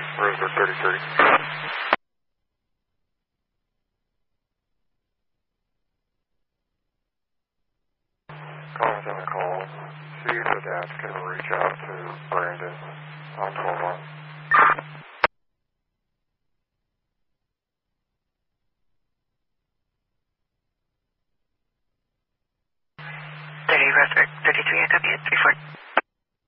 Roseburg 3030. Calling in the call. See if the dads can reach out to Brandon on 12-1. Roseburg 33, I copy it, 34.